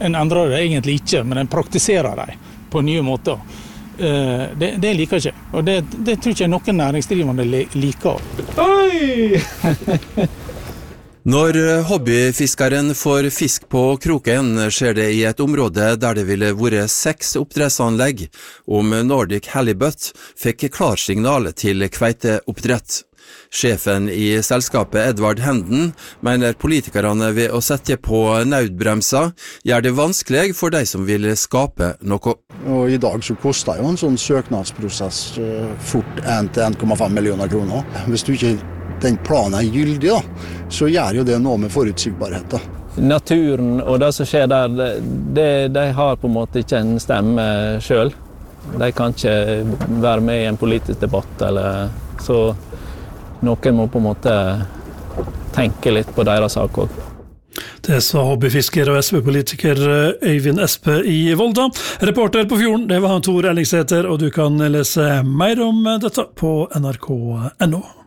En endrer det egentlig ikke, men en praktiserer det på nye måter. Det liker ikke, og det tror ikke noen næringsdrivende liker. Oi! Når hobbyfiskeren får fisk på kroken, skjer det i et område der det ville vært 6 oppdrettsanlegg om Nordic Halibut fikk klarsignal til kveiteoppdrett. Sjefen i selskapet, Edvard Henden, mener politikerne ved å sette på nødbremsa gjør det vanskelig for de som vil skape noe. Og i dag så koster jo en sånn søknadsprosess fort 1-1,5 millioner kroner. Hvis du ikke den planen er gyldig, så gjør jo det noe med forutsigbarhet. Naturen og det som skjer der, de har på en måte ikke en stemme selv. De kan ikke være med i en politisk debatt, så noen må på en måte tenke litt på deres sak også. Det sa hobbyfisker og SV-politiker Øyvind Espe i Volda. Reporter på Fjorden, det var Tor Ellingsæter, og du kan lese mer om dette på nrk.no.